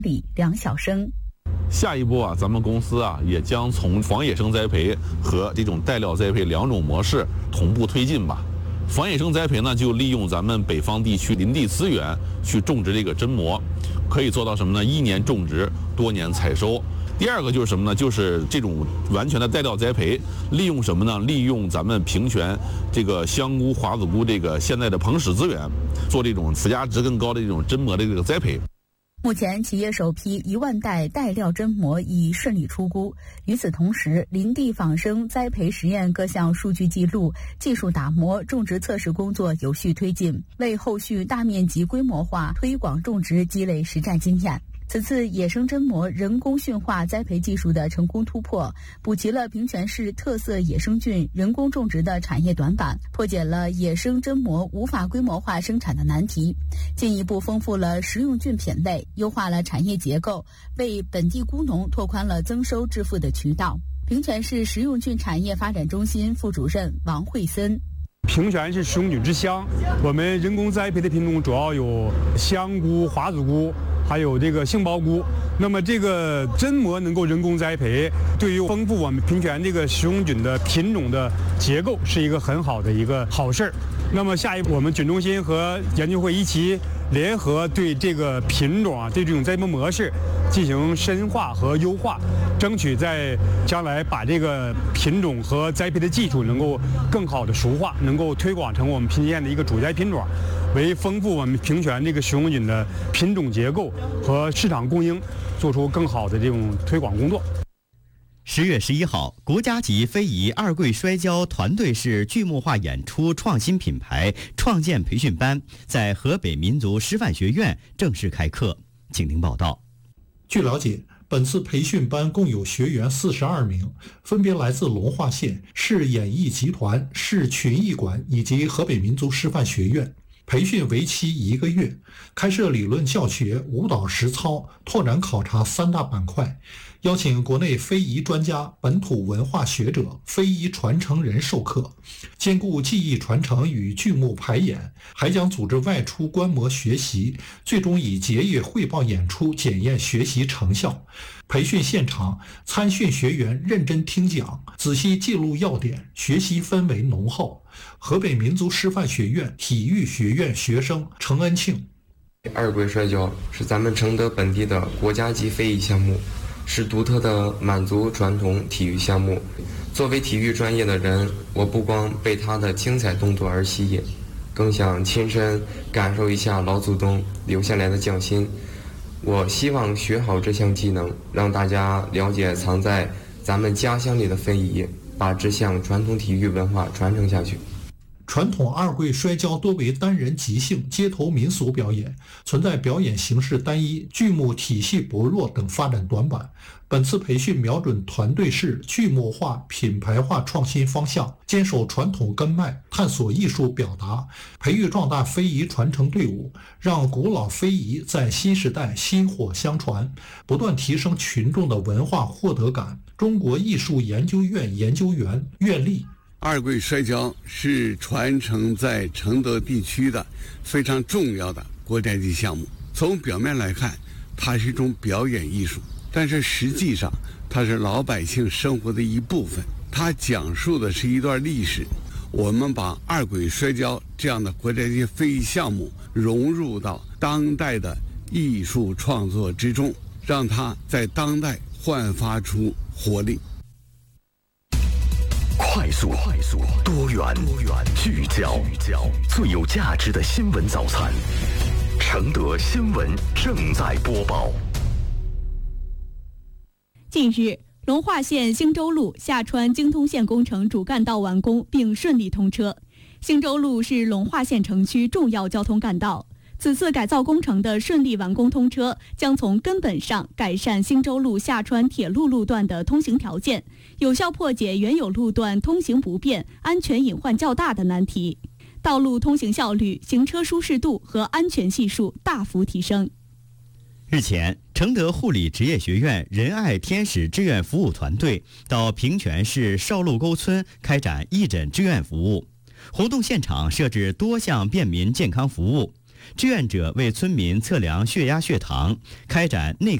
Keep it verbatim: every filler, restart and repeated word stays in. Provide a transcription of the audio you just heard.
理梁晓生。 下一步啊，咱们公司啊也将从仿野生栽培和这种带料栽培两种模式同步推进吧。仿野生栽培呢，就利用咱们北方地区林地资源去种植这个真蘑，可以做到什么呢？一年种植，多年采收。第二个就是什么呢？就是这种完全的带料栽培，利用什么呢？利用咱们平泉这个香菇、华子菇这个现在的硼石资源，做这种附加值更高的这种真蘑的这个栽培。 目前，企业首批一万袋带料真蘑已顺利出菇。与此同时，林地仿生栽培实验各项数据记录、技术打磨、种植测试工作有序推进，为后续大面积规模化推广种植积累实战经验。此次野生真蘑人工驯化栽培技术的成功突破，补齐了平泉市特色野生菌人工种植的产业短板，破解了野生真蘑无法规模化生产的难题，进一步丰富了食用菌品类，优化了产业结构，为本地菇农拓宽了增收致富的渠道。平泉市食用菌产业发展中心副主任王慧森。 平泉是食用菌之乡，我们人工栽培的品种主要有香菇、华子菇，还有这个杏鲍菇。那么这个真蘑能够人工栽培，对于丰富我们平泉这个食用菌的品种的结构是一个很好的一个好事儿。那么下一步，我们菌中心和研究会一起联合对这个品种啊，对这种栽培模式进行深化和优化，争取在将来把这个品种和栽培的技术能够更好的熟化，能够推广成我们平泉的一个主栽品种，为丰富我们平泉这个食用菌的品种结构和市场供应做出更好的这种推广工作。 十月十一号，国家级非遗二桂摔跤团队式剧目化演出创新品牌创建培训班在河北民族师范学院正式开课。请听报道。 据了解，本次培训班共有学员四十二名，分别来自龙华县、市演艺集团、市群艺馆以及河北民族师范学院。培训为期一个月，开设理论教学、舞蹈实操、拓展考察三大板块，邀请国内非遗专家、本土文化学者、非遗传承人授课，兼顾技艺传承与剧目排演，还将组织外出观摩学习，最终以结业汇报演出检验学习成效。培训现场，参训学员认真听讲，仔细记录要点，学习氛围浓厚。河北民族师范学院体育学院学生程恩庆： 二桂摔跤是咱们承德本地的国家级非遗项目，是独特的满族传统体育项目。作为体育专业的人，我不光被他的精彩动作而吸引，更想亲身感受一下老祖宗留下来的匠心。我希望学好这项技能，让大家了解藏在咱们家乡里的非遗，把这项传统体育文化传承下去。 传统二桂摔跤多为单人即兴街头民俗表演，存在表演形式单一、剧目体系薄弱等发展短板。本次培训瞄准团队式、剧目化、品牌化创新方向，坚守传统根脉，探索艺术表达，培育壮大非遗传承队伍，让古老非遗在新时代薪火相传，不断提升群众的文化获得感。中国艺术研究院研究员岳丽： 二桂摔跤是传承在承德地区的非常重要的国家级项目。从表面来看，它是一种表演艺术，但是实际上它是老百姓生活的一部分。它讲述的是一段历史。我们把二桂摔跤这样的国家级非遗项目融入到当代的艺术创作之中，让它在当代焕发出活力。 快速、快速、多元、多元、聚焦、聚焦，最有价值的新闻早餐。承德新闻正在播报。 近日，龙华县兴州路下川京通线工程主干道完工并顺利通车。兴州路是龙华县城区重要交通干道。此次改造工程的顺利完工通车，将从根本上改善兴州路下川铁路路段的通行条件，有效破解原有路段通行不便、安全隐患较大的难题，道路通行效率、行车舒适度和安全系数大幅提升。 日前，承德护理职业学院仁爱天使志愿服务团队到平泉市邵路沟村开展义诊志愿服务，活动现场设置多项便民健康服务。 志愿者为村民测量血压、血糖，开展内